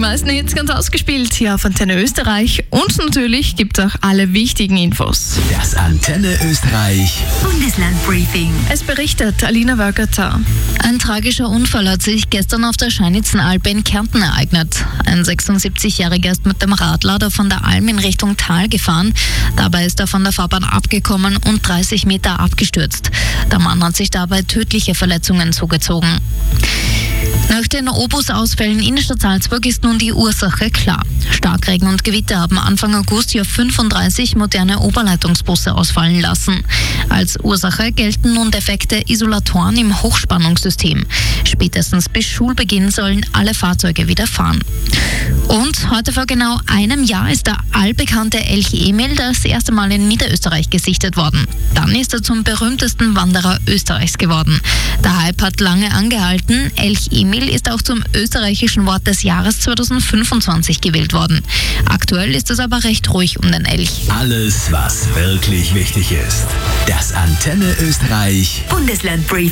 meisten Hits ganz ausgespielt hier auf Antenne Österreich. Und natürlich gibt es auch alle wichtigen Infos. Das Antenne Österreich Bundeslandbriefing. Es berichtet Alina Wörgerter. Ein tragischer Unfall hat sich gestern auf der Scheinitzenalpe in Kärnten ereignet. Ein 76-Jähriger ist mit dem Radlader von der Alm in Richtung Tal gefahren. Dabei ist er von der Fahrbahn abgekommen und 30 Meter abgestürzt. Der Mann hat sich dabei tödliche Verletzungen zugezogen. Nach den Obus-Ausfällen in der Stadt Salzburg ist nun die Ursache klar. Starkregen und Gewitter haben Anfang August hier 35 moderne Oberleitungsbusse ausfallen lassen. Als Ursache gelten nun defekte Isolatoren im Hochspannungssystem. Spätestens bis Schulbeginn sollen alle Fahrzeuge wieder fahren. Und heute vor genau einem Jahr ist der allbekannte Elch Emil das erste Mal in Niederösterreich gesichtet worden. Dann ist er zum berühmtesten Wanderer Österreichs geworden. Der Hype hat lange angehalten. Elch Emil ist auch zum österreichischen Wort des Jahres 2025 gewählt worden. Aktuell ist es aber recht ruhig um den Elch. Alles, was wirklich wichtig ist. Das Antenne Österreich Bundeslandbriefing.